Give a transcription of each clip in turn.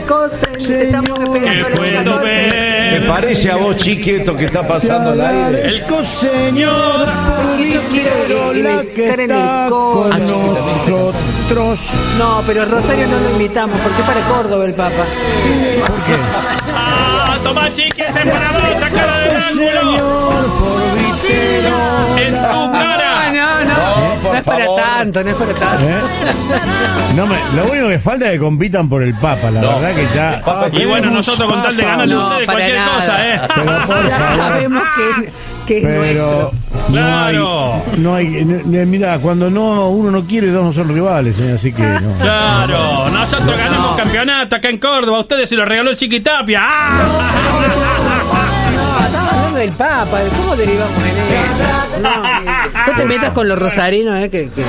Te estamos esperando a las 14. ¿Te parece a vos, Chiqui, esto que está pasando al aire? El coseñor, Yo quiero estar en el coro. nosotros. No, pero Rosario no lo invitamos porque es para Córdoba el Papa. ¿Por qué? Toma, Chiqui, ese es para vos, sacala del ángulo. Señor, por vitero. En tu cara. No es para tanto, no es para tanto. Lo único que falta es que compitan por el Papa, la verdad que ya. Y bueno, nosotros con tal de ganarle a No, ustedes para cualquier nada. cosa, Pero por Ya favor. sabemos que es Pero nuestro. Claro. no hay, mira, cuando uno no quiere, dos no son rivales, así que no. Claro, nosotros ganamos campeonato acá en Córdoba. Ustedes se lo regaló el Chiquitapia. No, estamos hablando del Papa. ¿Cómo derivamos en él? No te metas con los rosarinos,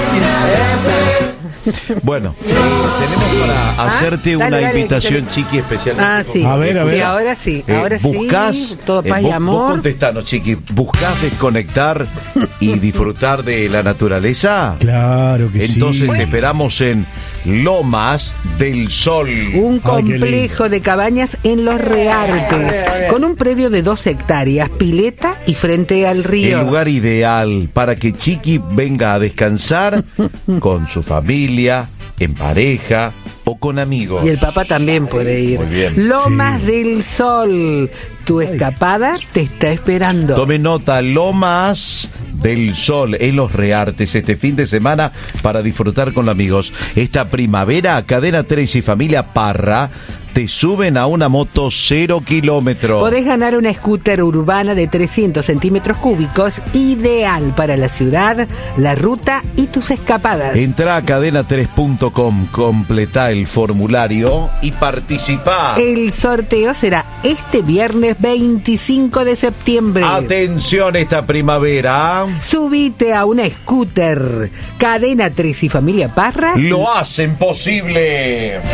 Bueno, tenemos para hacerte dale, una dale, invitación, dale. Chiqui, especialmente. Ah, sí. A ver. Sí, ahora sí. Ahora buscás, sí. Todo paz y vos amor. contestanos, Chiqui, ¿buscás desconectar y disfrutar de la naturaleza? Claro que Entonces sí. te esperamos en Lomas del Sol. Un Ay, qué complejo de cabañas en Los Reartes, con un predio de 2 hectáreas, pileta y frente al río. El lugar ideal para que Chiqui venga a descansar con su familia, en pareja o con amigos. Y el Papa también puede ir. Muy bien. Lomas del Sol, tu escapada te está esperando. Tome nota, Lomas del Sol en Los Reartes este fin de semana para disfrutar con los amigos. Esta primavera, Cadena 3 y Familia Parra te suben a una moto 0 kilómetros. Podés ganar una scooter urbana de 300 centímetros cúbicos, ideal para la ciudad, la ruta y tus escapadas. Entrá a cadena3.com, completá el formulario y participá. El sorteo será este viernes 25 de septiembre. Atención esta primavera. Subite a una scooter. Cadena 3 y Familia Parra Lo hacen posible.